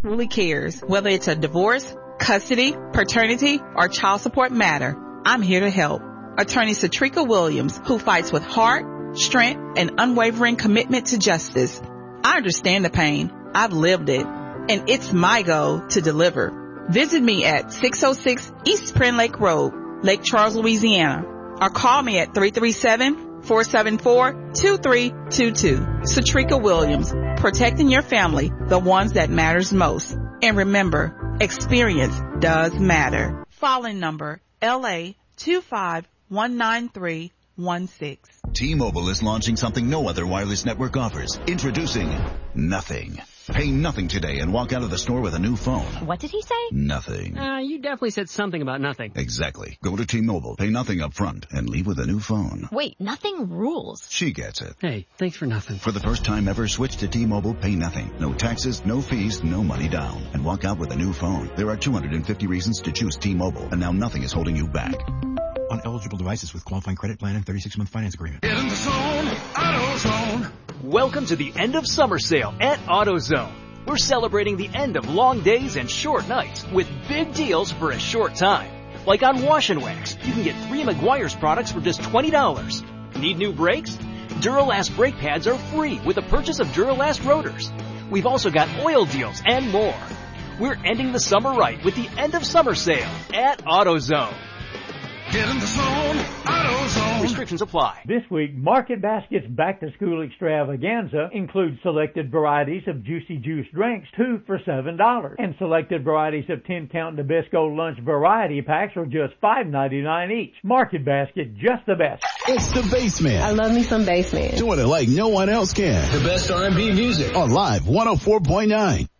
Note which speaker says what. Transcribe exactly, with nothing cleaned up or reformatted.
Speaker 1: truly cares. Whether it's a divorce, custody, paternity, or child support matter, I'm here to help. Attorney Satrika Williams, who fights with heart, strength, and unwavering commitment to justice. I understand the pain. I've lived it. And it's my goal to deliver. Visit me at six oh six East Spring Lake Road, Lake Charles, Louisiana. Or call me at three three seven, four seven four, two three two two. Satrika Williams, protecting your family, the ones that matters most. And remember, experience does matter. Filing number L A two five one nine three one six.
Speaker 2: T-Mobile is launching something no other wireless network offers. Introducing Nothing. Pay nothing today and walk out of the store with a new phone.
Speaker 3: What did he say?
Speaker 2: Nothing.
Speaker 4: Uh, you definitely said something about nothing.
Speaker 2: Exactly. Go to T-Mobile, pay nothing up front, and leave with a new phone.
Speaker 3: Wait, nothing rules.
Speaker 2: She gets it.
Speaker 4: Hey, thanks for nothing.
Speaker 2: For the first time ever, switch to T-Mobile, pay nothing. No taxes, no fees, no money down. And walk out with a new phone. There are two hundred fifty reasons to choose T-Mobile, and now nothing is holding you back.
Speaker 5: On eligible devices with qualifying credit plan and thirty-six month finance agreement.
Speaker 6: Get in the zone, AutoZone.
Speaker 7: Welcome to the end of summer sale at AutoZone. We're celebrating the end of long days and short nights with big deals for a short time. Like on Wash and Wax, you can get three Meguiar's products for just twenty dollars. Need new brakes? Duralast brake pads are free with the purchase of Duralast rotors. We've also got oil deals and more. We're ending the summer right with the end of summer sale at AutoZone.
Speaker 6: Get in the zone, AutoZone.
Speaker 7: Restrictions apply.
Speaker 8: This week, Market Basket's back-to-school extravaganza includes selected varieties of Juicy Juice drinks, two for seven dollars. And selected varieties of ten-count Nabisco lunch variety packs are just five ninety-nine each. Market Basket, just the best.
Speaker 9: It's The Bassman.
Speaker 10: I love me some Bassman.
Speaker 9: Doing it like no one else can.
Speaker 11: The best R and B music.
Speaker 9: On Live one oh four point nine.